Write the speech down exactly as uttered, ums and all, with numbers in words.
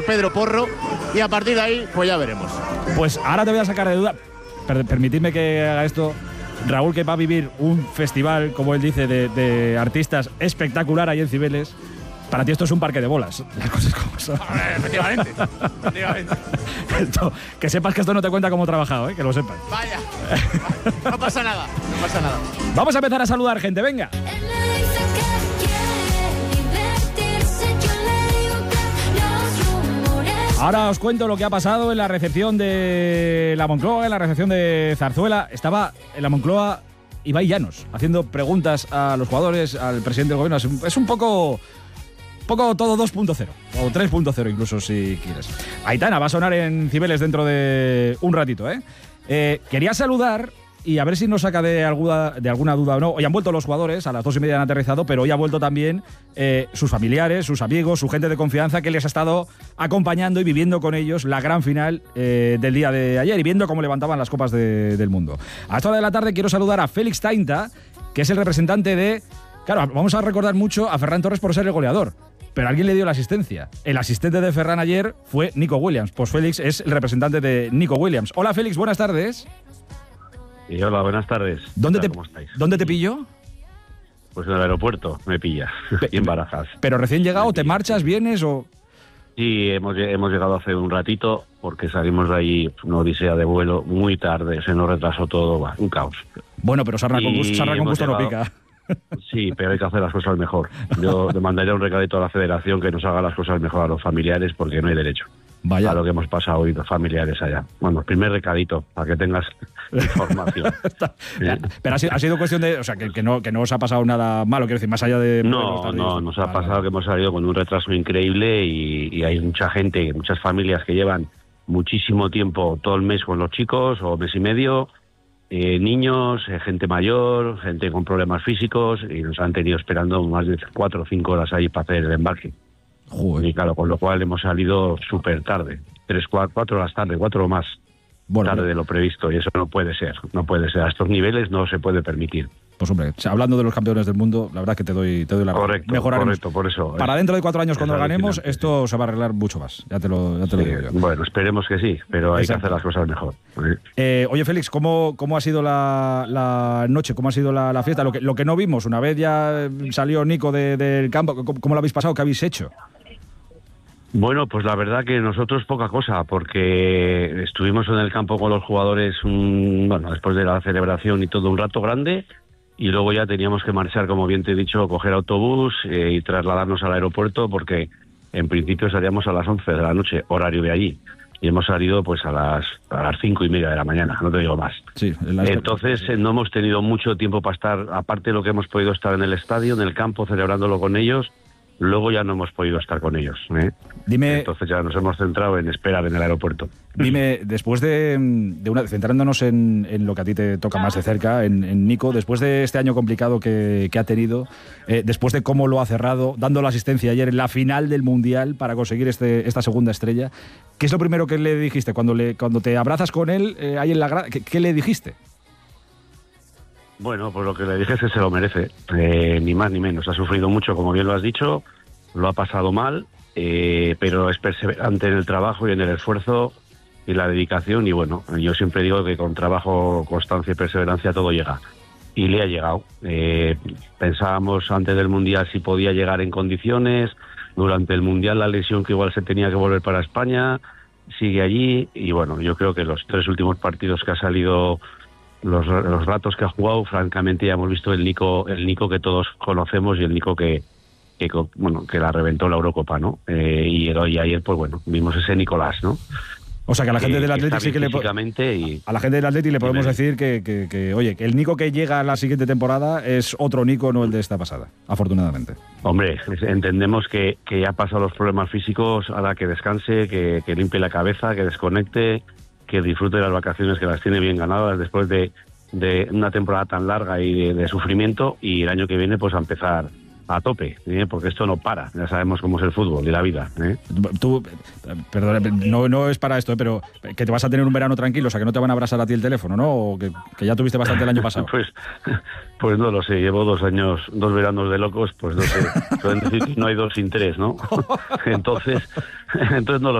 Pedro Porro, y a partir de ahí, pues ya veremos. Pues ahora te voy a sacar de duda. Per- permitidme que haga esto. Raúl, que va a vivir un festival, como él dice, de, de artistas espectacular ahí en Cibeles. Para ti esto es un parque de bolas. Las cosas como son. Efectivamente. Efectivamente. Esto, que sepas que esto no te cuenta cómo he trabajado, ¿eh? Que lo sepas. Vaya. No pasa nada. No pasa nada. Vamos a empezar a saludar gente, venga. Ahora os cuento lo que ha pasado en la recepción de la Moncloa, en la recepción de Zarzuela. Estaba en la Moncloa Ibai Llanos haciendo preguntas a los jugadores, al presidente del gobierno. Es un, es un poco, poco todo dos punto cero, o tres punto cero incluso, si quieres. Aitana va a sonar en Cibeles dentro de un ratito, ¿eh? Eh, quería saludar y a ver si nos saca de alguna, de alguna duda o no. Hoy han vuelto los jugadores, a las dos y media han aterrizado, pero hoy ha vuelto también eh, sus familiares, sus amigos, su gente de confianza que les ha estado acompañando y viviendo con ellos la gran final eh, del día de ayer y viendo cómo levantaban las copas de, del mundo. A esta hora de la tarde quiero saludar a Félix Tainta, que es el representante de... Claro, vamos a recordar mucho a Ferran Torres por ser el goleador, pero alguien le dio la asistencia. El asistente de Ferran ayer fue Nico Williams. Pues Félix es el representante de Nico Williams. Hola Félix, buenas tardes. Y hola, buenas tardes. ¿Dónde te, ¿Cómo estáis? ¿Dónde te pillo? Pues en el aeropuerto me pilla, y en Barajas. ¿Pero recién llegado? ¿Te marchas, vienes o...? Sí, hemos, hemos llegado hace un ratito porque salimos de ahí, una odisea de vuelo, muy tarde, se nos retrasó todo, va, un caos. Bueno, pero sarna con gusto, sarna con gusto no pica. Sí, pero hay que hacer las cosas mejor. Yo le mandaría un recadito a la federación que nos haga las cosas mejor a los familiares porque no hay derecho. Vaya. A lo que hemos pasado hoy los familiares allá. Bueno, primer recadito, para que tengas información. ¿Eh? Pero ha sido, ha sido cuestión de... O sea, que, que, no, que no os ha pasado nada malo, quiero decir, más allá de... No, no, nos ha vale, pasado vale. que hemos salido con un retraso increíble y, y hay mucha gente, muchas familias que llevan muchísimo tiempo, todo el mes con los chicos, o mes y medio, eh, niños, eh, gente mayor, gente con problemas físicos, y nos han tenido esperando más de cuatro o cinco horas ahí para hacer el embarque. Joder. Y claro, con lo cual hemos salido súper tarde, tres, cuatro, cuatro horas tarde, cuatro o más Bueno, tarde de lo previsto, y eso no puede ser, no puede ser, a estos niveles no se puede permitir. Pues hombre, o sea, hablando de los campeones del mundo, la verdad que te doy, te doy la razón. Correcto, Mejoraremos. correcto, por eso. Para es- dentro de cuatro años, cuando es ganemos, alucinante, esto se va a arreglar mucho más. Ya te lo, ya te lo Sí, digo yo. bueno, esperemos que sí, pero hay Exacto. que hacer las cosas mejor. ¿eh? Eh, oye, Félix, ¿cómo, cómo ha sido la, la noche? ¿Cómo ha sido la, la fiesta? Lo que, lo que no vimos, una vez ya salió Nico de- del campo, ¿cómo, cómo lo habéis pasado? ¿Qué habéis hecho? Bueno, pues la verdad que nosotros poca cosa, porque estuvimos en el campo con los jugadores, un, bueno, después de la celebración y todo, un rato grande, y luego ya teníamos que marchar, como bien te he dicho, coger autobús eh, y trasladarnos al aeropuerto, porque en principio salíamos a las once de la noche, horario de allí, y hemos salido pues a las a las cinco y media de la mañana, no te digo más. Sí, en la- Entonces eh, no hemos tenido mucho tiempo para estar, aparte de lo que hemos podido estar en el estadio, en el campo, celebrándolo con ellos. Luego ya no hemos podido estar con ellos. ¿eh? Dime, Entonces ya nos hemos centrado en esperar en el aeropuerto. dime, después de, de una, centrándonos en, en lo que a ti te toca más de cerca, en, en Nico, después de este año complicado que, que ha tenido, eh, después de cómo lo ha cerrado, dando la asistencia ayer en la final del Mundial para conseguir este, esta segunda estrella, ¿qué es lo primero que le dijiste cuando, le, cuando te abrazas con él eh, ahí en la grada? ¿Qué, qué le dijiste? Bueno, pues lo que le dije es que se lo merece, eh, ni más ni menos. Ha sufrido mucho, como bien lo has dicho, lo ha pasado mal, eh, pero es perseverante en el trabajo y en el esfuerzo y la dedicación. Y bueno, yo siempre digo que con trabajo, constancia y perseverancia todo llega. Y le ha llegado. Eh, pensábamos antes del Mundial si podía llegar en condiciones. Durante el Mundial la lesión que igual se tenía que volver para España sigue allí. Y bueno, yo creo que los tres últimos partidos que ha salido... Los, los ratos que ha jugado, francamente ya hemos visto el Nico, el Nico que todos conocemos y el Nico que, que bueno, que la reventó la Eurocopa, ¿no? Eh, y, y ayer, pues bueno, vimos ese Nicolás, ¿no? O sea, que a la gente Que- del que Athletic está sí que bien le po- físicamente y a la gente del Athletic le podemos Dime. decir que, que, que, oye, que el Nico que llega a la siguiente temporada es otro Nico, no el de esta pasada, afortunadamente. hombre, entendemos que, que ya ha pasado los problemas físicos, ahora que descanse, que, que limpie la cabeza, que desconecte, que disfrute de las vacaciones, que las tiene bien ganadas después de, de una temporada tan larga y de, de sufrimiento, y el año que viene pues a empezar a tope, ¿eh? Porque esto no para, ya sabemos cómo es el fútbol y la vida, ¿eh? Tú, eh, perdona, no, no es para esto, eh, pero que te vas a tener un verano tranquilo, o sea, que no te van a abrazar a ti el teléfono, ¿no? O que, que ya tuviste bastante el año pasado. Pues, pues no lo sé, llevo dos años, dos veranos de locos, pues no sé, pueden decir que no hay dos sin tres, ¿no? Entonces, entonces no lo